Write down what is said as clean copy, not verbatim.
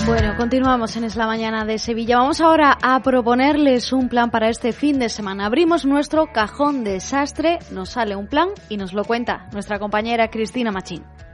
Bueno, continuamos en Es la Mañana de Sevilla. Vamos ahora a proponerles un plan para este fin de semana. Abrimos nuestro cajón desastre, nos sale un plan y nos lo cuenta nuestra compañera Cristina Machín.